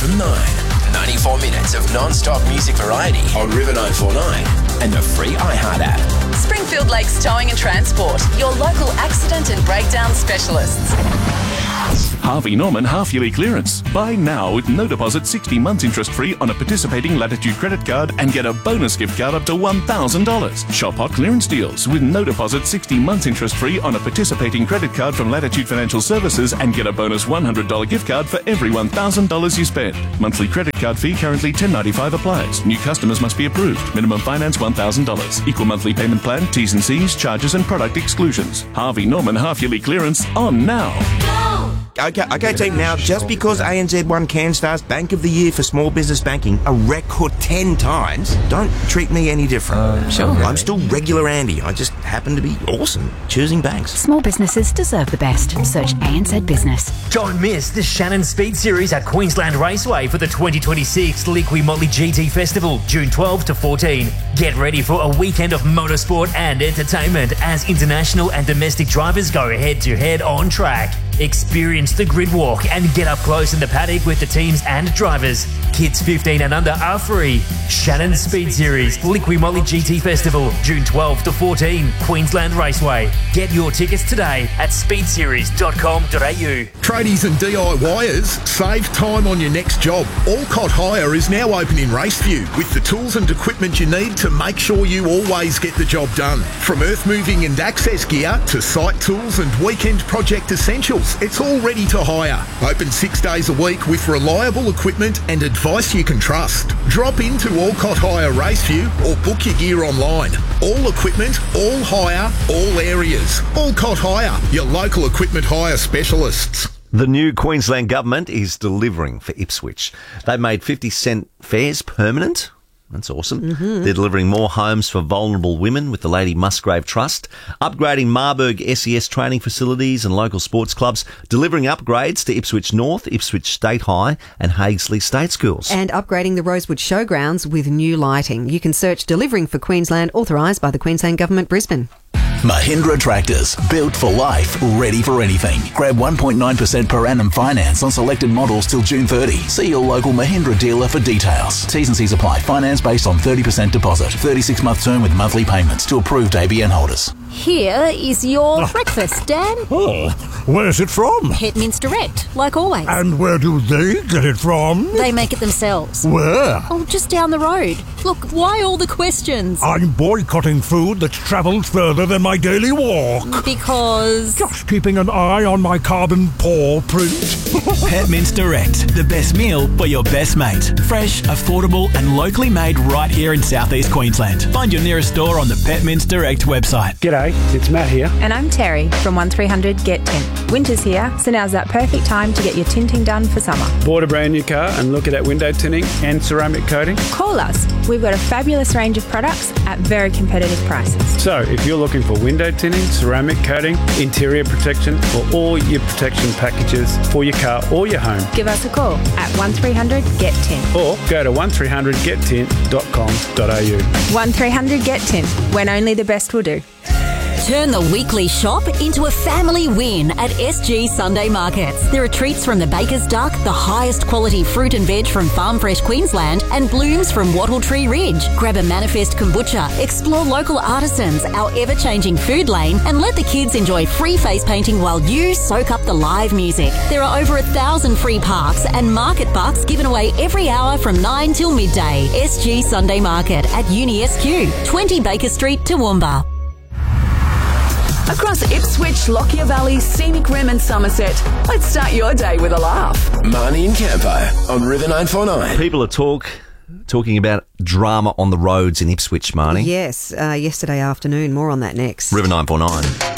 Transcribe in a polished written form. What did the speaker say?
from 9. 94 minutes of non-stop music variety on River 949 and the free iHeart app. Springfield Lakes Towing and Transport, your local accident and breakdown specialists. Harvey Norman half-yearly clearance. Buy now with no deposit, 60 months interest-free on a participating Latitude credit card and get a bonus gift card up to $1,000. Shop hot clearance deals with no deposit, 60 months interest-free on a participating credit card from Latitude Financial Services and get a bonus $100 gift card for every $1,000 you spend. Monthly credit card fee currently $10.95 applies. New customers must be approved. Minimum finance $1,000. Equal monthly payment plan, T's and C's, charges and product exclusions. Harvey Norman half-yearly clearance on now. Okay, team, now, just because ANZ won CanStar's Bank of the Year for small business banking a record 10 times, don't treat me any different. Sure. I'm still regular Andy. I just happen to be awesome choosing banks. Small businesses deserve the best. Search ANZ Business. Don't miss the Shannon Speed Series at Queensland Raceway for the 2026 Liqui Motley GT Festival, June 12 to 14. Get ready for a weekend of motorsport and entertainment as international and domestic drivers go head-to-head on track. Experience the grid walk and get up close in the paddock with the teams and drivers. Kids 15 and under are free. Shannon Speed Series, Liqui Motley GT Festival, June 12 to 14, Queensland Raceway. Get your tickets today at speedseries.com.au. Tradies and DIYers, save time on your next job. Alcott Hire is now open in Raceview with the tools and equipment you need to make sure you always get the job done. From earth moving and access gear to site tools and weekend project essentials, it's all ready to hire. Open 6 days a week with reliable equipment and advice you can trust. Drop into Alcott Hire Raceview or book your gear online. All equipment, all hire, all areas. Alcott Hire, your local equipment hire specialists. The new Queensland government is delivering for Ipswich. They made 50-cent fares permanent. That's awesome. Mm-hmm. They're delivering more homes for vulnerable women with the Lady Musgrave Trust, upgrading Marburg SES training facilities and local sports clubs, delivering upgrades to Ipswich North, Ipswich State High and Haigsley State Schools. And upgrading the Rosewood Showgrounds with new lighting. You can search Delivering for Queensland, authorised by the Queensland Government, Brisbane. Mahindra Tractors, built for life, ready for anything. Grab 1.9% per annum finance on selected models till June 30. See your local Mahindra dealer for details. T's and C's apply. Finance based on 30% deposit. 36-month term with monthly payments to approved ABN holders. Here is your breakfast, Dan. Oh, where's it from? Hetmans Direct, like always. And where do they get it from? They make it themselves. Where? Oh, just down the road. Look, why all the questions? I'm boycotting food that's travelled further than my daily walk. Because? Just keeping an eye on my carbon paw print. Hetmans Direct, the best meal for your best mate. Fresh, affordable and locally made right here in southeast Queensland. Find your nearest store on the Hetmans Direct website. G'day, it's Matt here. And I'm Terry from 1300 Get Tint. Winter's here, so now's that perfect time to get your tinting done for summer. Bought a brand new car and looking at window tinting and ceramic coating? Call us. We've got a fabulous range of products at very competitive prices. So if you're looking for window tinting, ceramic coating, interior protection or all your protection packages for your car or your home, give us a call at 1300 Get Tint. Or go to 1300gettint.com.au. 1300 Get Tint, when only the best will do. Turn the weekly shop into a family win at SG Sunday Markets. There are treats from the Baker's Duck, the highest quality fruit and veg from Farm Fresh Queensland, and blooms from Wattle Tree Ridge. Grab a Manifest kombucha, explore local artisans, our ever-changing food lane, and let the kids enjoy free face painting while you soak up the live music. There are over 1,000 free parks and market bucks given away every hour from 9 till midday. SG Sunday Market at Uni SQ, 20 Baker Street, Toowoomba. Across Ipswich, Lockyer Valley, Scenic Rim and Somerset. Let's start your day with a laugh. Marnie and Campo on River 949. People are talking about drama on the roads in Ipswich, Marnie. Yes, yesterday afternoon. More on that next. River 949.